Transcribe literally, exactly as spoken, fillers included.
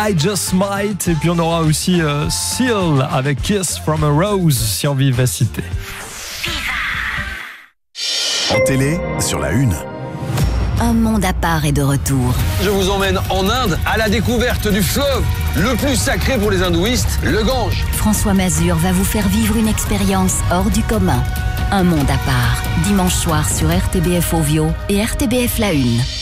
I Just Might. Et puis on aura aussi euh, Seal avec Kiss from a Rose sur Vivacité. En télé, sur la une. Un monde à part est de retour. Je vous emmène en Inde à la découverte du fleuve le plus sacré pour les hindouistes, le Gange. François Mazur va vous faire vivre une expérience hors du commun. Un monde à part, dimanche soir sur R T B F Ovio et R T B F La Une.